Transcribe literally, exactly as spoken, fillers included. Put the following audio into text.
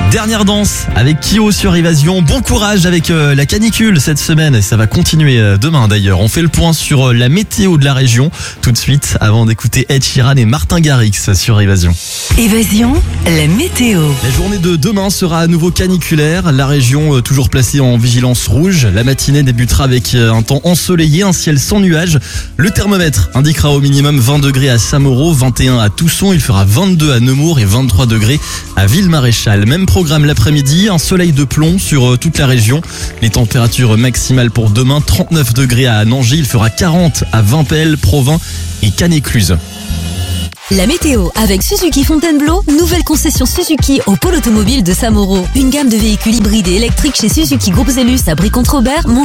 Dernière danse avec Kyo sur Évasion. Bon courage avec euh, la canicule cette semaine et ça va continuer euh, demain d'ailleurs. On fait le point sur euh, la météo de la région tout de suite avant d'écouter Ed Sheeran et Martin Garrix sur Évasion. Évasion, la météo. La journée de demain sera à nouveau caniculaire. La région euh, toujours placée en vigilance rouge. La matinée débutera avec euh, un temps ensoleillé, un ciel sans nuages. Le thermomètre indiquera au minimum vingt degrés à Saint-Mauro, vingt et un à Tousson. Il fera vingt-deux à Nemours et vingt-trois degrés à Ville-Maréchal. Même programme l'après-midi, un soleil de plomb sur euh, toute la région. Les températures maximales pour demain, trente-neuf degrés à Nangis. Il fera quarante à Vimpel, Provins et Cannes-Écluse. La météo avec Suzuki Fontainebleau, nouvelle concession Suzuki au pôle automobile de Saint-Mauro. Une gamme de véhicules hybrides et électriques chez Suzuki Groupe Zellus à Brie-contre-Robert,